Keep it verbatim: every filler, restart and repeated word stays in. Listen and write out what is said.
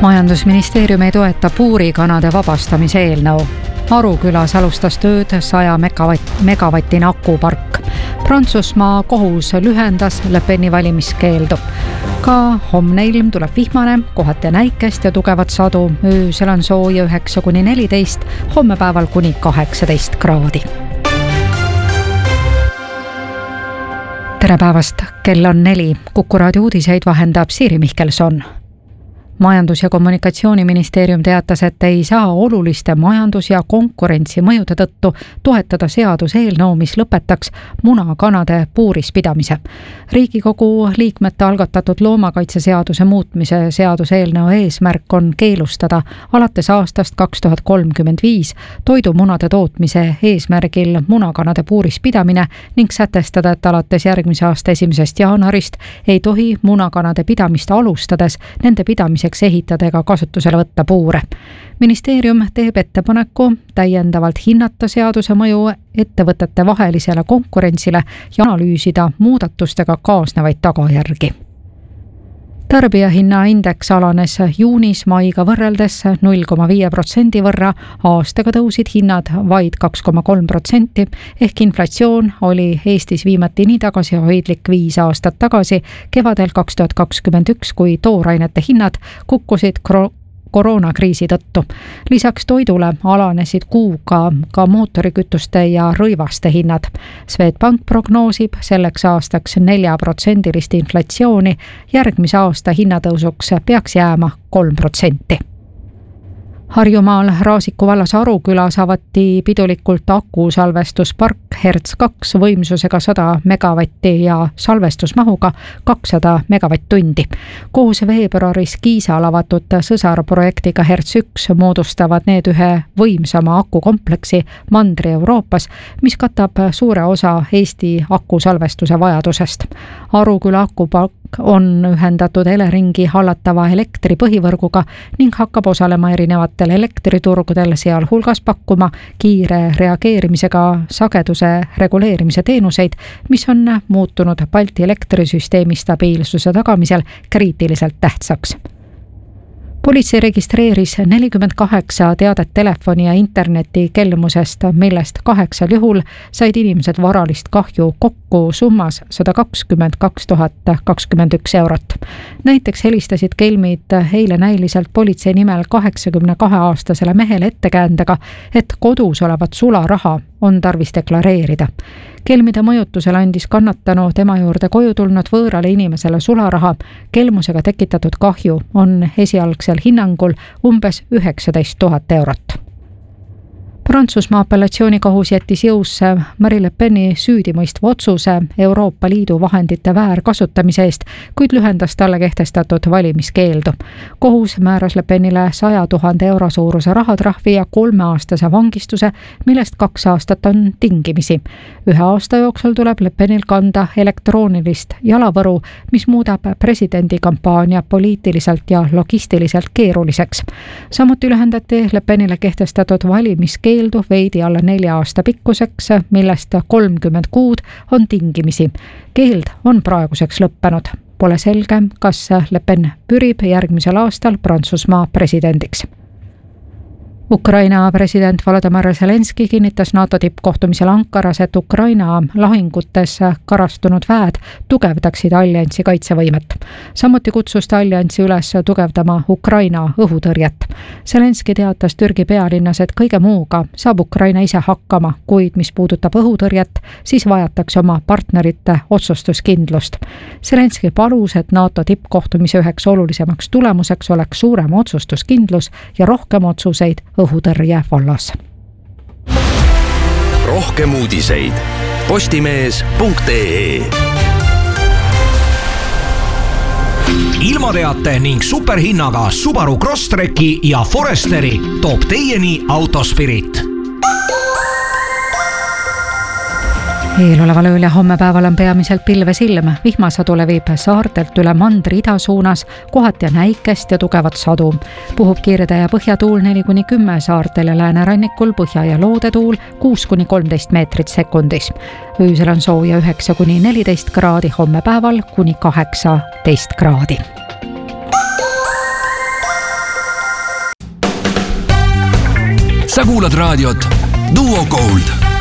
Majandusministeerium ei toeta puurikanade vabastamise eelnõu. Arukülas alustas tööd saja megavattine akupark. Prantsusmaa kohus lühendas Le Peni valimiskeeldu. Ka homne ilm tuleb vihmane, kohati näikest ja tugevat sadu. Öösel on sooja üheksa kuni neliteist, homme päeval kuni kaheksateist kraadi. Tere päevast, kell on neli. Kuku raadio uudiseid vahendab Siiri Mihkelson. Majandus- ja Kommunikatsiooniministeerium teatas, et ei saa oluliste majandus- ja konkurentsimõjude tõttu toetada seaduseelnõu, mis lõpetaks munakanade puuris pidamise. Riigikogu liikmete algatatud loomakaitseseaduse muutmise seaduseelnõu eesmärk on keelustada alates aastast kaks tuhat kolmkümmend viis toidumunade tootmise eesmärgil munakanade puuris pidamine ning sätestada, et alates järgmise aasta esimesest jaanuarist ei tohi munakanade pidamist alustades nende pidamiseks ehitada ega kasutusele võtta puure. Ministeerium teeb ettepaneku täiendavalt hinnata seaduse mõju ettevõtete vahelisele konkurentsile ja analüüsida muudatustega kaasnevaid tagajärgi. Tarbijahinnaindeks alanes juunis maiga võrreldes null koma viis protsendi võrra, aastaga tõusid hinnad vaid kaks koma kolm protsenti, ehk inflatsioon oli Eestis viimati nii tagasihoidlik viis aastat tagasi, kevadel kaks tuhat kakskümmend üks, kui toorainete hinnad kukkusid kro- koroonakriisi tõttu. Lisaks toidule alanesid kuuga ka mootorikütuste ja rõivaste hinnad. Swedbank prognoosib selleks aastaks nelja protsendilist inflatsiooni, järgmise aasta hinnatõusuks peaks jääma kolm protsenti. Harjumaal Raasiku vallas Arukülas avati pidulikult akusalvestuspark Hertz kaks võimsusega sada megavatti ja salvestusmahuga kakssada megavatt-tundi. Koos veebruaris Kiisal avatud sõsarprojektiga Hertz üks moodustavad need ühe võimsama akukompleksi Mandri-Euroopas, mis katab suure osa Eesti akusalvestuse vajadusest. Aruküla akupark on ühendatud Eleringi hallatava elektri põhivõrguga ning hakkab osalema erinevatel elektriturgudel, sealhulgas pakkuma kiire reageerimisega sageduse reguleerimise teenuseid, mis on muutunud Balti elektrisüsteemi stabiilsuse tagamisel kriitiliselt tähtsaks. Politsei registreeris nelikümmend kaheksa teadet telefoni ja interneti kelmusest, millest kaheksal juhul said inimesed varalist kahju kokku summas sada kakskümmend kaks tuhat kakskümmend üks eurot. Näiteks helistasid kelmid eile näiliselt politsei nimel kaheksakümne kahe aastasele mehele ettekäändega, et kodus olevat sularaha on tarvis deklareerida. Kelmide mõjutusel andis kannatanu tema juurde koju tulnud võõrale inimesele sularaha. Kelmusega tekitatud kahju on esialgsel hinnangul umbes üheksateist tuhat eurot. Prantsusmaa apellatsioonikohus jättis jõusse Marine Le Peni süüdimõistva otsuse Euroopa Liidu vahendite väärkasutamise eest, kuid lühendas talle kehtestatud valimiskeeldu. Kohus määras Le Penile saja tuhande euro suuruse rahatrahvi ja kolmeaastase vangistuse, millest kaks aastat on tingimisi. Ühe aasta jooksul tuleb Le Penil kanda elektroonilist jalavõru, mis muudab presidendikampaania poliitiliselt ja logistiliselt keeruliseks. Samuti lühendati Le Penile kehtestatud valimiskeeldu veidi alla nelja aasta pikkuseks, millest kolmkümmend kuud on tingimisi. Keeld on praeguseks lõppenud. Pole selge, kas Le Pen pürib järgmisel aastal Prantsusmaa presidendiks. Ukraina president Volodymyr Zelenski kinnitas NATO tippkohtumisel Ankaras, et Ukraina lahingutes karastunud väed tugevdaksid alliansi kaitsevõimet. Samuti kutsus ta alliansi üles tugevdama Ukraina õhutõrjet. Zelenski teatas Türgi pealinnas, et kõige muuga saab Ukraina ise hakkama, kuid mis puudutab õhutõrjet, siis vajatakse oma partnerite otsustuskindlust. Zelenski palus, et NATO tippkohtumise üheks olulisemaks tulemuseks oleks suurem otsustuskindlus ja rohkem otsuseid õhutõrje vallas. Rohkem uudiseid postimees punkt ee. Ilmateate ning superhinnaga Subaru Crosstreki ja Foresteri toob teieni Autospirit. Eeloleval ööl ja homme päeval on peamiselt pilves ilm. Vihmasadu levib saartelt üle mandri ida suunas, kohati on näikest ja tugevat sadu. Puhub kirde ja põhjatuul neli kuni kümme saartel ja läänerannikul põhja- ja loodetuul kuus kuni kolmteist meetrit sekundis. Öösel on sooja üheksa kuni neliteist kraadi, homme päeval kuni kaheksateist kraadi. sa kuulad raadiot Duo Gold.